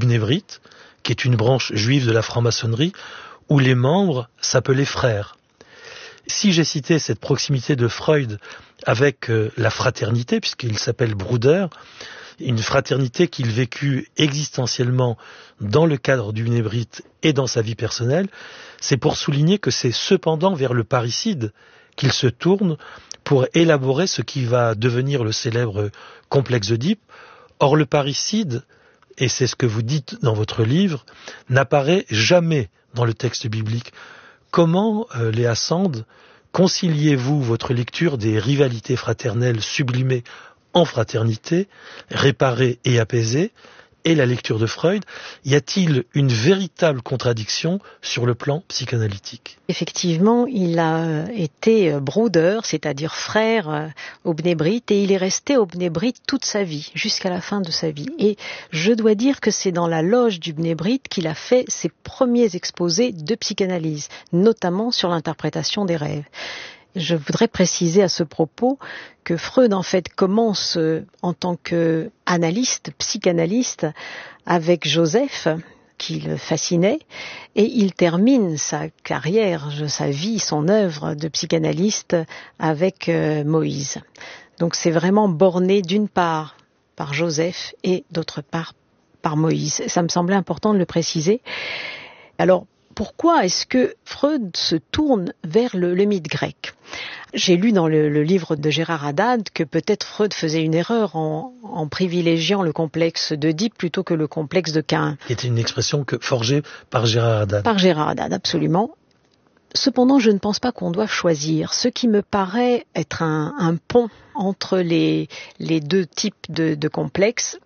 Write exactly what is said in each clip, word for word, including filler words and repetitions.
bnébrit, qui est une branche juive de la franc-maçonnerie, où les membres s'appelaient frères. Si j'ai cité cette proximité de Freud avec euh, la fraternité, puisqu'il s'appelle Bruder, une fraternité qu'il vécut existentiellement dans le cadre du bnébrit et dans sa vie personnelle, c'est pour souligner que c'est cependant vers le parricide qu'il se tourne pour élaborer ce qui va devenir le célèbre complexe d'Oedipe. Or, le parricide, et c'est ce que vous dites dans votre livre, n'apparaît jamais dans le texte biblique. Comment, euh, Léa Sand, conciliez-vous votre lecture des rivalités fraternelles sublimées en fraternité, réparée et apaisée, et la lecture de Freud? Y a-t-il une véritable contradiction sur le plan psychanalytique? Effectivement, il a été Bruder, c'est-à-dire frère au bnébrit, et il est resté au bnébrit toute sa vie, jusqu'à la fin de sa vie. Et je dois dire que c'est dans la loge du bnébrit qu'il a fait ses premiers exposés de psychanalyse, notamment sur l'interprétation des rêves. Je voudrais préciser à ce propos que Freud, en fait, commence en tant qu'analyste, psychanalyste, avec Joseph, qui le fascinait, et il termine sa carrière, sa vie, son œuvre de psychanalyste avec Moïse. Donc c'est vraiment borné d'une part par Joseph et d'autre part par Moïse. Ça me semblait important de le préciser. Alors, pourquoi est-ce que Freud se tourne vers le, le mythe grec? J'ai lu dans le, le livre de Gérard Haddad que peut-être Freud faisait une erreur en, en privilégiant le complexe d'Oedipe plutôt que le complexe de Caïn. Qui était une expression que, forgée par Gérard Haddad. Par Gérard Haddad, absolument. Cependant, je ne pense pas qu'on doive choisir. Ce qui me paraît être un, un pont entre les, les deux types de, de complexes,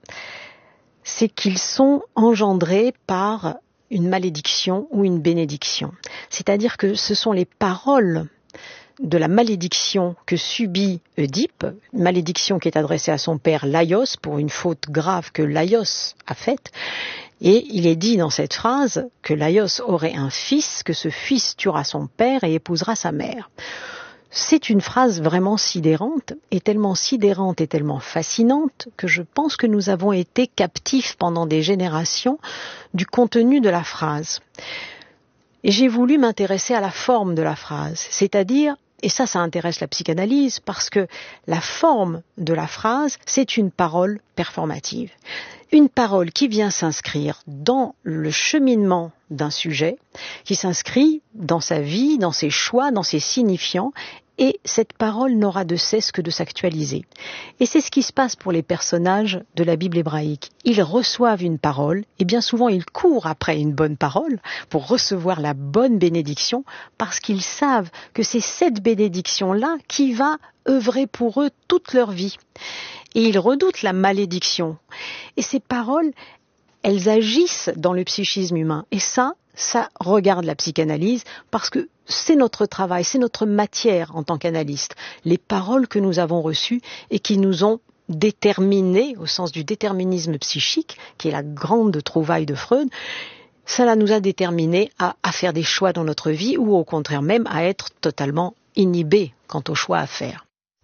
c'est qu'ils sont engendrés par une malédiction ou une bénédiction. C'est-à-dire que ce sont les paroles de la malédiction que subit Oedipe, une malédiction qui est adressée à son père Laios pour une faute grave que Laios a faite. Et il est dit dans cette phrase que Laios aurait un fils, que ce fils tuera son père et épousera sa mère. C'est une phrase vraiment sidérante, et tellement sidérante et tellement fascinante que je pense que nous avons été captifs pendant des générations du contenu de la phrase. Et j'ai voulu m'intéresser à la forme de la phrase, c'est-à-dire, et ça, ça intéresse la psychanalyse, parce que la forme de la phrase, c'est une parole performative. Une parole qui vient s'inscrire dans le cheminement d'un sujet, qui s'inscrit dans sa vie, dans ses choix, dans ses signifiants, et cette parole n'aura de cesse que de s'actualiser. Et c'est ce qui se passe pour les personnages de la Bible hébraïque. Ils reçoivent une parole, et bien souvent ils courent après une bonne parole pour recevoir la bonne bénédiction, parce qu'ils savent que c'est cette bénédiction-là qui va œuvrer pour eux toute leur vie. Et ils redoutent la malédiction. Et ces paroles, elles agissent dans le psychisme humain. Et ça, ça regarde la psychanalyse, parce que c'est notre travail, c'est notre matière en tant qu'analyste. Les paroles que nous avons reçues et qui nous ont déterminés, au sens du déterminisme psychique, qui est la grande trouvaille de Freud, cela nous a déterminés à, à faire des choix dans notre vie, ou au contraire même à être totalement inhibés quant aux choix à faire.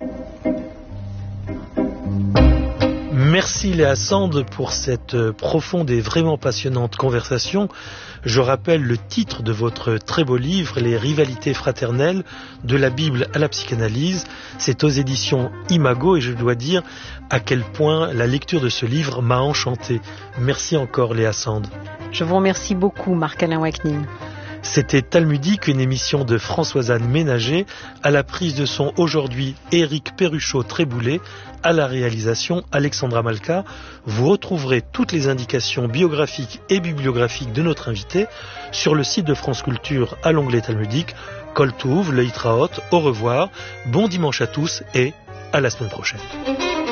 Merci Léa Sand pour cette profonde et vraiment passionnante conversation. Je rappelle le titre de votre très beau livre, Les rivalités fraternelles, de la Bible à la psychanalyse. C'est aux éditions Imago, et je dois dire à quel point la lecture de ce livre m'a enchanté. Merci encore Léa Sand. Je vous remercie beaucoup Marc-Alain Waknin. C'était Talmudique, une émission de Françoise-Anne Ménager, à la prise de son aujourd'hui Éric Perruchot-Tréboulet, à la réalisation Alexandra Malka. Vous retrouverez toutes les indications biographiques et bibliographiques de notre invité sur le site de France Culture à l'onglet Talmudique. Kol Touv, le Hitraot, au revoir, bon dimanche à tous et à la semaine prochaine.